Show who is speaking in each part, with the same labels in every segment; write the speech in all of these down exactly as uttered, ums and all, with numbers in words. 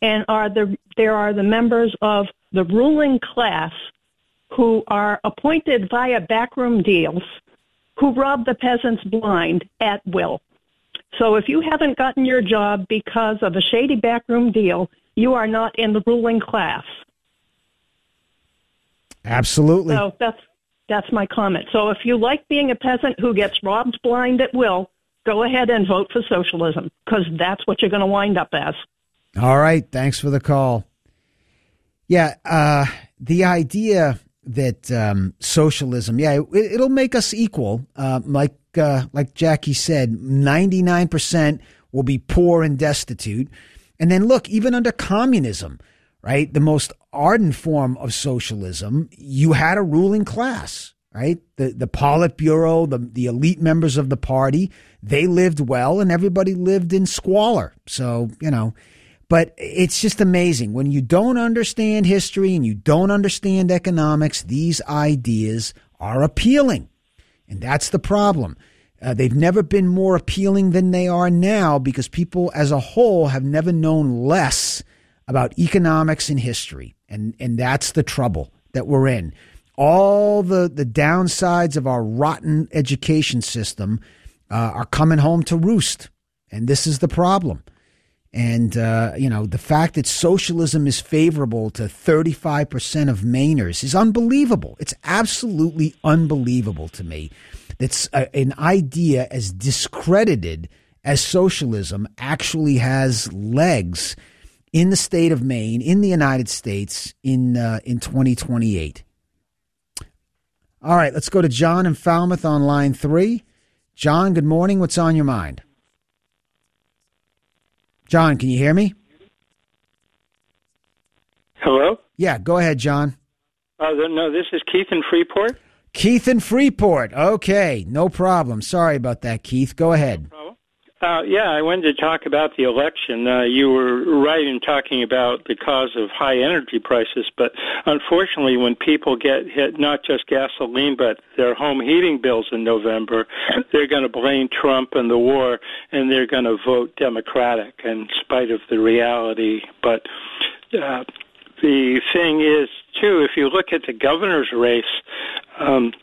Speaker 1: and are the there are the members of the ruling class who are appointed via backroom deals, who rob the peasants blind at will. So if you haven't gotten your job because of a shady backroom deal, you are not in the ruling class.
Speaker 2: Absolutely.
Speaker 1: So that's that's my comment. So if you like being a peasant who gets robbed blind at will, go ahead and vote for socialism, because that's what you're going to wind up as.
Speaker 2: All right. Thanks for the call. Yeah, uh, the idea that um, socialism, yeah, it, it'll make us equal. Uh, like uh, like Jackie said, ninety-nine percent will be poor and destitute. And then look, even under communism, right, the most ardent form of socialism, you had a ruling class, right? The the Politburo, the, the elite members of the party, they lived well and everybody lived in squalor. So, you know, but it's just amazing. When you don't understand history and you don't understand economics, these ideas are appealing. And that's the problem. Uh, they've never been more appealing than they are now because people as a whole have never known less about economics and history. And, and that's the trouble that we're in. All the, the downsides of our rotten education system uh, are coming home to roost. And this is the problem. And, uh, you know, the fact that socialism is favorable to thirty-five percent of Mainers is unbelievable. It's absolutely unbelievable to me. It's a, an idea as discredited as socialism actually has legs in the state of Maine, in the United States, in uh, in twenty twenty-eight. All right, let's go to John in Falmouth on line three. John, good morning. What's on your mind? John, can you hear me?
Speaker 3: Hello?
Speaker 2: Yeah, go ahead, John.
Speaker 3: Uh, no, this is Keith in Freeport.
Speaker 2: Keith in Freeport. Okay, no problem. Sorry about that, Keith. Go ahead.
Speaker 3: No problem. Uh, yeah, I wanted to talk about the election. Uh, you were right in talking about the cause of high energy prices, but unfortunately when people get hit not just gasoline but their home heating bills in November, they're going to blame Trump and the war, and they're going to vote Democratic in spite of the reality. But uh, the thing is, too, if you look at the governor's race, um,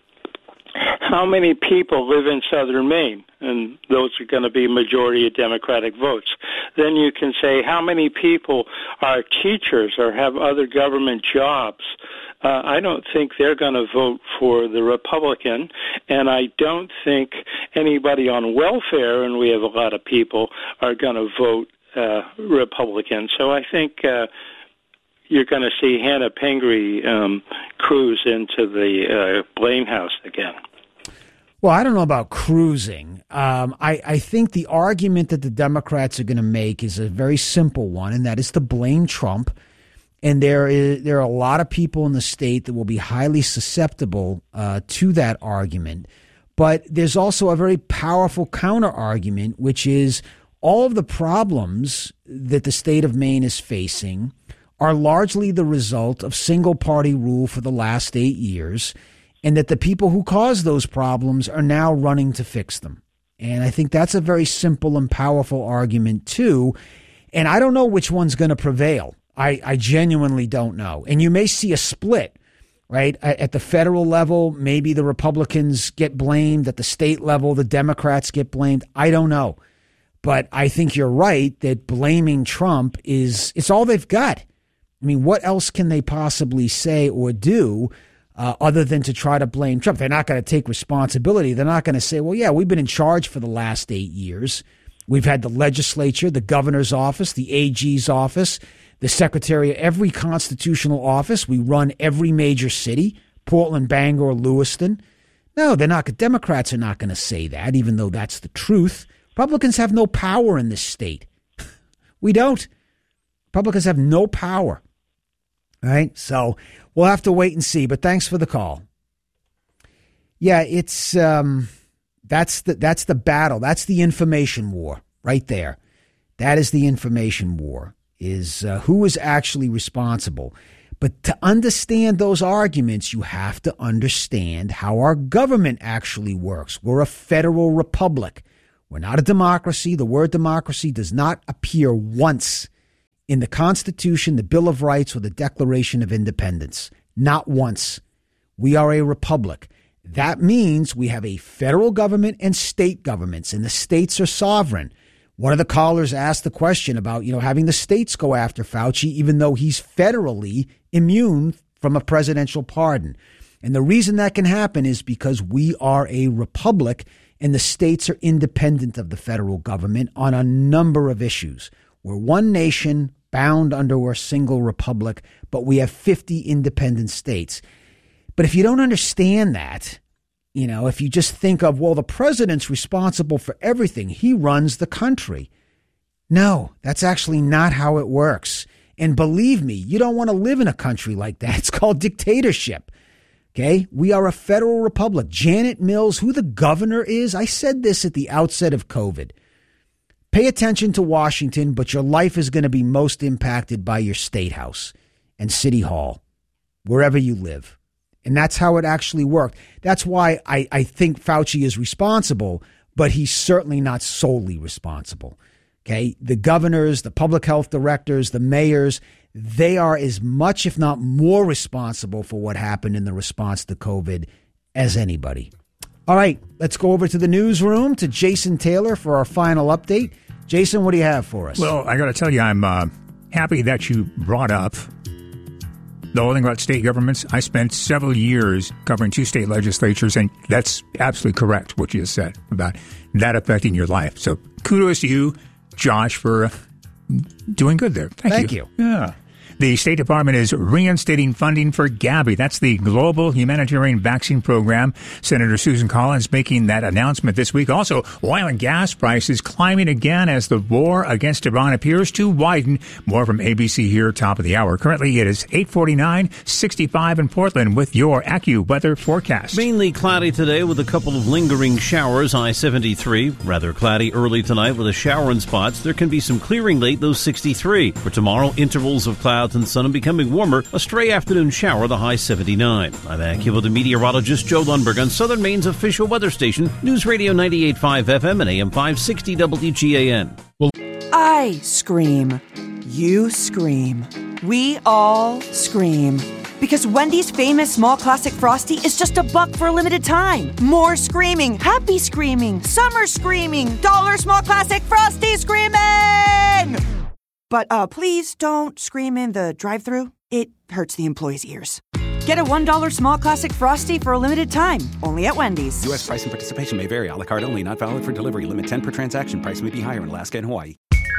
Speaker 3: how many people live in southern Maine? And those are going to be majority of Democratic votes. Then you can say how many people are teachers or have other government jobs. Uh, I don't think they're going to vote for the Republican, and I don't think anybody on welfare, and we have a lot of people, are going to vote uh, Republican. So I think uh, you're going to see Hannah Pingree um, cruise into the uh, Blaine House again.
Speaker 2: Well, I don't know about cruising. Um, I, I think the argument that the Democrats are going to make is a very simple one, and that is to blame Trump. And there is there are a lot of people in the state that will be highly susceptible uh, to that argument. But there's also a very powerful counter argument, which is all of the problems that the state of Maine is facing are largely the result of single-party rule for the last eight years, and that the people who caused those problems are now running to fix them. And I think that's a very simple and powerful argument, too. And I don't know which one's going to prevail. I, I genuinely don't know. And you may see a split, right? At the federal level, maybe the Republicans get blamed. At the state level, the Democrats get blamed. I don't know. But I think you're right that blaming Trump is, it's all they've got. I mean, what else can they possibly say or do uh, other than to try to blame Trump? They're not going to take responsibility. They're not going to say, well, yeah, we've been in charge for the last eight years. We've had the legislature, the governor's office, the A G's office, the secretary of every constitutional office. We run every major city, Portland, Bangor, Lewiston. No, they're not. Democrats are not going to say that, even though that's the truth. Republicans have no power in this state. We don't. Republicans have no power. All right, so we'll have to wait and see. But thanks for the call. Yeah, it's um, that's the that's the battle. That's the information war right there. That is the information war. Is uh, who is actually responsible? But to understand those arguments, you have to understand how our government actually works. We're a federal republic. We're not a democracy. The word democracy does not appear once in the Constitution, the Bill of Rights, or the Declaration of Independence. Not once. We are a republic. That means we have a federal government and state governments, and the states are sovereign. One of the callers asked the question about, you know, having the states go after Fauci, even though he's federally immune from a presidential pardon. And the reason that can happen is because we are a republic and the states are independent of the federal government on a number of issues. We're one nation bound under a single republic, but we have fifty independent states. But if you don't understand that, you know, if you just think of, well, the president's responsible for everything, he runs the country. No, that's actually not how it works. And believe me, you don't want to live in a country like that. It's called dictatorship. Okay, we are a federal republic. Janet Mills, who the governor is, I said this at the outset of COVID. Pay attention to Washington, but your life is going to be most impacted by your state house and city hall, wherever you live. And that's how it actually worked. That's why I, I think Fauci is responsible, but he's certainly not solely responsible. Okay, the governors, the public health directors, the mayors, they are as much, if not more, responsible for what happened in the response to COVID as anybody. All right, let's go over to the newsroom to Jason Taylor for our final update. Jason, what do you have for us?
Speaker 4: Well, I got to tell you, I'm uh, happy that you brought up the whole thing about state governments. I spent several years covering two state legislatures, and that's absolutely correct what you just said about that affecting your life. So kudos to you, Josh, for uh, doing good there. Thank,
Speaker 2: Thank
Speaker 4: you.
Speaker 2: you.
Speaker 4: Yeah. The State Department is reinstating funding for Gavi. That's the global humanitarian vaccine program. Senator Susan Collins making that announcement this week. Also, oil and gas prices climbing again as the war against Iran appears to widen. More from A B C here, top of the hour. Currently, it is eight forty-nine, sixty-five in Portland with your AccuWeather forecast.
Speaker 5: Mainly cloudy today with a couple of lingering showers. I seventy-three, rather cloudy early tonight with a shower in spots. There can be some clearing late, though sixty-three. For tomorrow, intervals of clouds and sun and becoming warmer. A stray afternoon shower, the high seventy-nine. I'm AccuWeather meteorologist Joe Lundberg on Southern Maine's official weather station, News Radio ninety-eight point five F M and A M five sixty W G A N. Well,
Speaker 6: I scream. You scream. We all scream. Because Wendy's famous small classic Frosty is just a buck for a limited time. More screaming, happy screaming, summer screaming, dollar small classic Frosty screaming! But uh, please don't scream in the drive-thru. It hurts the employees' ears. Get a one dollar small classic Frosty for a limited time, only at Wendy's.
Speaker 7: U S price and participation may vary. A la carte only. Not valid for delivery. Limit ten per transaction. Price may be higher in Alaska and Hawaii.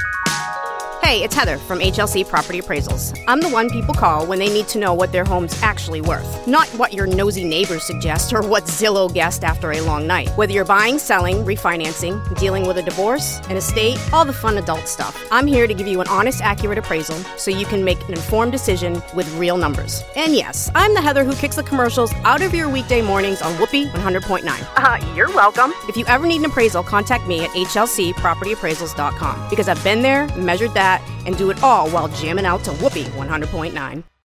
Speaker 8: Hey, it's Heather from H L C Property Appraisals. I'm the one people call when they need to know what their home's actually worth. Not what your nosy neighbors suggest or what Zillow guessed after a long night. Whether you're buying, selling, refinancing, dealing with a divorce, an estate, all the fun adult stuff. I'm here to give you an honest, accurate appraisal so you can make an informed decision with real numbers. And yes, I'm the Heather who kicks the commercials out of your weekday mornings on Whoopee one hundred point nine. Uh, you're welcome. If you ever need an appraisal, contact me at H L C property appraisals dot com because I've been there, measured that, and do it all while jamming out to Whoopee one hundred point nine.